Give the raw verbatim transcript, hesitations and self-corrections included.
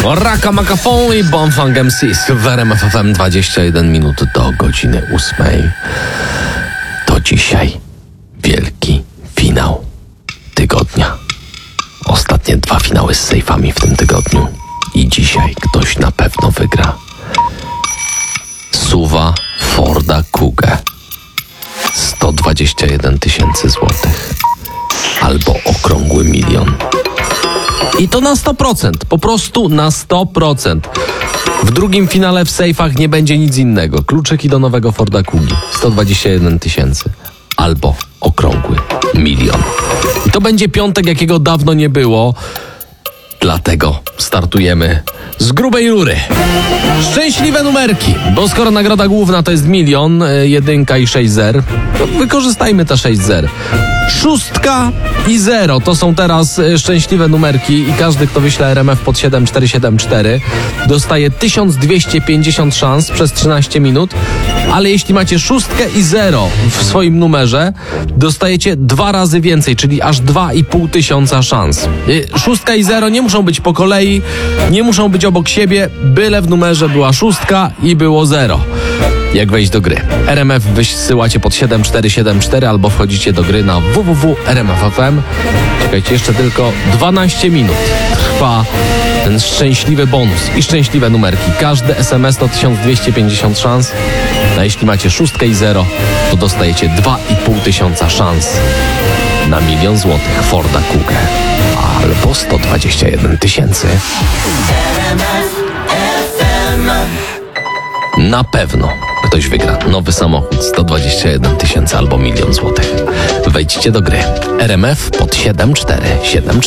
Raka Macafon i Bonfang M Cs w R M F F M. Dwadzieścia jeden minut do godziny ósmej. To dzisiaj wielki finał tygodnia. Ostatnie dwa finały z sejfami w tym tygodniu. I dzisiaj ktoś na pewno wygra. Suwa Forda Kuga. sto dwadzieścia jeden tysięcy złotych. Albo okrągły milion. I to na sto procent. Po prostu na sto procent. W drugim finale w sejfach nie będzie nic innego. Kluczyki do nowego Forda Kugi. sto dwadzieścia jeden tysięcy. Albo okrągły milion. I to będzie piątek, jakiego dawno nie było. Dlatego startujemy z grubej rury. Szczęśliwe numerki, bo skoro nagroda główna to jest milion, jedynka i sześć zer, to wykorzystajmy te sześć zer. Szóstka i zero to są teraz szczęśliwe numerki i każdy, kto wyśle R M F pod siedem cztery siedem cztery, dostaje tysiąc dwieście pięćdziesiąt szans przez trzynaście minut, ale jeśli macie szóstkę i zero w swoim numerze, dostajecie dwa razy więcej, czyli aż dwa i pół tysiąca szans. Szóstka i zero nie muszą być po kolei, nie muszą być obok siebie, byle w numerze była szóstka i było zero. Jak wejść do gry? R M F wysyłacie pod siedem cztery siedem cztery albo wchodzicie do gry na w w w kropka r m f f m. Czekajcie, jeszcze tylko dwanaście minut trwa ten szczęśliwy bonus i szczęśliwe numerki. Każdy S M S to tysiąc dwieście pięćdziesiąt szans, a jeśli macie szóstkę i zero, to dostajecie dwa i pół tysiąca szans na milion złotych Forda Kuga albo sto dwadzieścia jeden tysięcy. Na pewno ktoś wygra nowy samochód, sto dwadzieścia jeden tysięcy albo milion złotych. Wejdźcie do gry. R M F pod siedem cztery siedem cztery.